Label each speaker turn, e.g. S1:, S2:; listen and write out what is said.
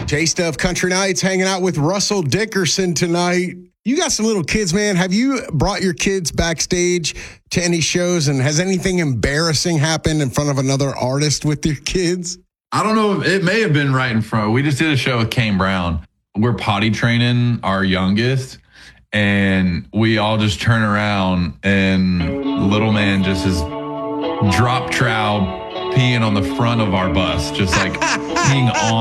S1: J-Stuff Country Nights hanging out with Russell Dickerson tonight. You got some little kids, man. Have you brought your kids backstage to any shows, and has anything embarrassing happened in front of another artist with your kids?
S2: I don't know. It may have been right in front. We just did a show with Kane Brown. We're potty training our youngest, and we all just turn around, and little man just is drop trow peeing on the front of our bus, just like peeing on